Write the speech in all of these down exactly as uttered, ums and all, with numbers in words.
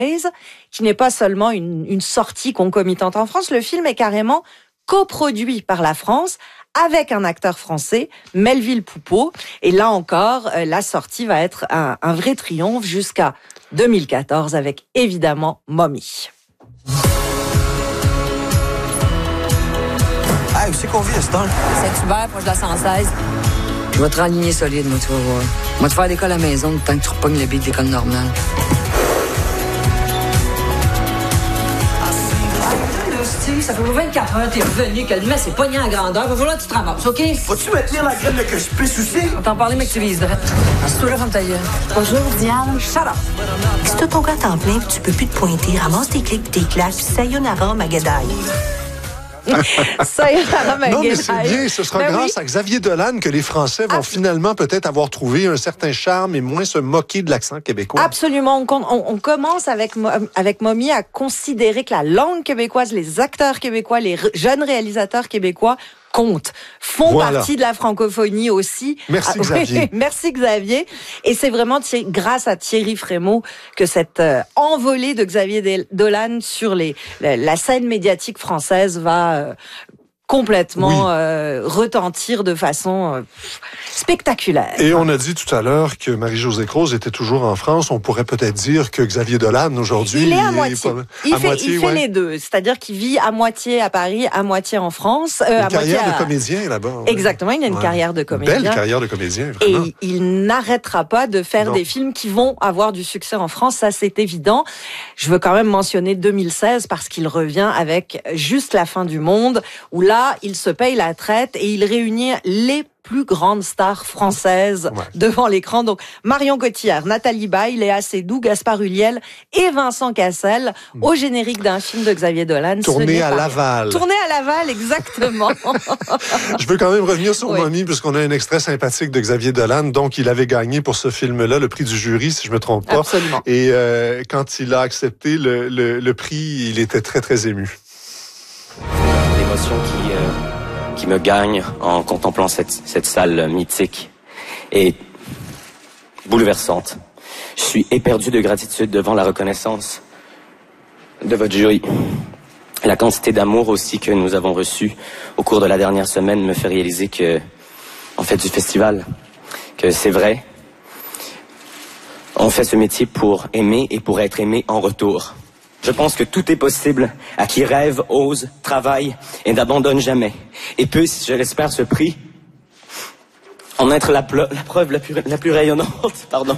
qui n'est pas seulement une, une sortie concomitante en France. Le film est carrément coproduit par la France avec un acteur français, Melville Poupeau. Et là encore, la sortie va être un, un vrai triomphe jusqu'à deux mille quatorze avec évidemment Mommy. Hey, où c'est qu'on vit à cette heure? Saint-Hubert, proche de la cent seize. Je vais te raligner solide, moi, tu vas voir. Moi, te faire l'école à la maison, tant que tu repognes le beat de l'école normale. Ça fait vingt-quatre heures que t'es revenu, que le mess est pogné à grandeur. Va falloir que tu te ramasses, OK? Vas-tu me tenir la graine que je pisse aussi? On va t'en parler, mais que tu vises droite. Assieds-toi là, ferme ta gueule. Bonjour, Diane. Shut up. Si t'as ton gars à temps plein pis tu peux plus te pointer, ramasse tes clics pis tes claques pis sayonara, Magadaï. Sayonara, Magadaï. Non, mais c'est bien. Ce sera ben grâce oui. à Xavier Dolan que les Français vont ah. finalement peut-être avoir trouvé un certain charme et moins se moquer de l'accent québécois. Absolument. On, on, on commence avec, avec Mommy à considérer que la langue québécoise, les acteurs québécois, les jeunes réalisateurs québécois comptent, font voilà. partie de la francophonie aussi. Merci ah, Xavier. Oui, merci Xavier. Et c'est vraiment grâce à Thierry Frémaux que cette euh, envolée de Xavier Dolan sur les, la, la scène médiatique française va euh, complètement oui. euh, retentir de façon euh, spectaculaire. Et on a dit tout à l'heure que Marie-Josée Croze était toujours en France. On pourrait peut-être dire que Xavier Dolan, aujourd'hui... Il est à moitié. Est pas... Il, à fait, moitié, il fait ouais. les deux. C'est-à-dire qu'il vit à moitié à Paris, à moitié en France. Euh, une à carrière moitié à... de comédien, là-bas. Ouais. Exactement, il a une ouais. carrière de comédien. Belle carrière de comédien, vraiment. Et il n'arrêtera pas de faire non. des films qui vont avoir du succès en France, ça c'est évident. Je veux quand même mentionner deux mille seize parce qu'il revient avec Juste la fin du monde, où là, il se paye la traite et il réunit les plus grandes stars françaises ouais. devant l'écran. Donc, Marion Cotillard, Nathalie Baye, Léa Seydoux, Gaspard Ulliel et Vincent Cassel mmh. au générique d'un film de Xavier Dolan. Tourné à Laval. Tourné à Laval, exactement. Je veux quand même revenir sur oui. Mommy, puisqu'on a un extrait sympathique de Xavier Dolan. Donc, il avait gagné pour ce film-là le prix du jury, si je me trompe pas. Absolument. Et euh, quand il a accepté le, le, le prix, il était très, très ému. L'émotion qui... Euh... qui me gagne en contemplant cette, cette salle mythique et bouleversante. Je suis éperdu de gratitude devant la reconnaissance de votre jury. La quantité d'amour aussi que nous avons reçu au cours de la dernière semaine me fait réaliser que, en fait, du festival, que c'est vrai. On fait ce métier pour aimer et pour être aimé en retour. Je pense que tout est possible à qui rêve, ose, travaille et n'abandonne jamais. Et peut, si je l'espère, ce prix, en être la, ple- la preuve la plus, la plus rayonnante. Pardon.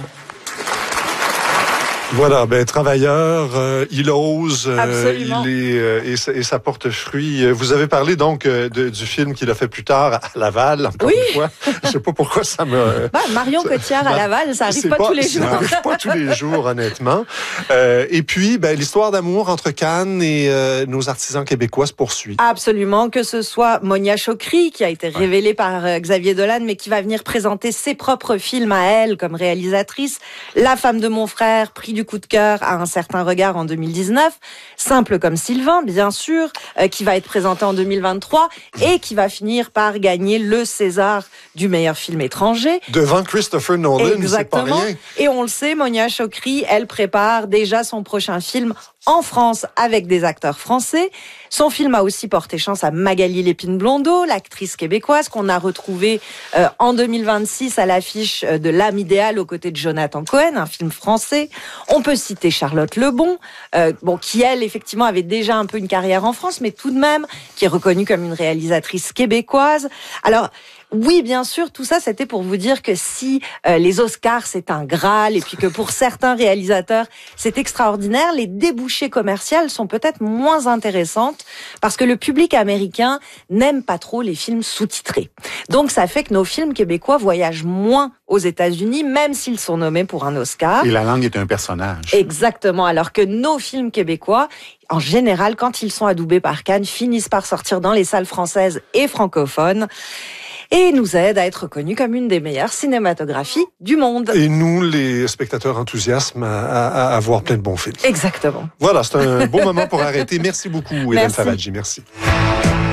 Voilà, ben travailleur, euh, il ose, euh, il est euh, et, ça, et ça porte fruit. Vous avez parlé donc euh, de, du film qu'il a fait plus tard à Laval. Encore oui. Une fois. Je sais pas pourquoi ça me. Bah, Marion Cotillard à Laval, ça arrive pas, pas tous les jours. Ça arrive pas tous les jours, honnêtement. Euh, et puis, ben l'histoire d'amour entre Cannes et euh, nos artisans québécois se poursuit. Absolument, que ce soit Monia Chokri qui a été révélée ouais. par euh, Xavier Dolan, mais qui va venir présenter ses propres films à elle comme réalisatrice. La femme de mon frère, prix du coup de cœur à un certain regard en deux mille dix-neuf, Simple comme Sylvain, bien sûr, euh, qui va être présenté en deux mille vingt-trois et qui va finir par gagner le César du meilleur film étranger. Devant Christopher Nolan, exactement. C'est pas rien. Et on le sait, Monia Chokri, elle prépare déjà son prochain film en France avec des acteurs français. Son film a aussi porté chance à Magali Lépine-Blondeau, l'actrice québécoise qu'on a retrouvée euh, en deux mille vingt-six à l'affiche de L'âme idéale aux côtés de Jonathan Cohen, un film français. On peut citer Charlotte Lebon, euh, bon, qui elle effectivement avait déjà un peu une carrière en France, mais tout de même qui est reconnue comme une réalisatrice québécoise. Alors oui, bien sûr, tout ça, c'était pour vous dire que si euh, les Oscars, c'est un Graal, et puis que pour certains réalisateurs, c'est extraordinaire, les débouchés commerciaux sont peut-être moins intéressantes, parce que le public américain n'aime pas trop les films sous-titrés. Donc ça fait que nos films québécois voyagent moins aux États-Unis, même s'ils sont nommés pour un Oscar. Et la langue est un personnage. Exactement, alors que nos films québécois, en général, quand ils sont adoubés par Cannes, finissent par sortir dans les salles françaises et francophones, et nous aide à être reconnus comme une des meilleures cinématographies du monde. Et nous, les spectateurs enthousiasmes à, à, à voir plein de bons films. Exactement. Voilà, c'est un bon moment pour arrêter. Merci beaucoup, Hélène Favadji. Merci.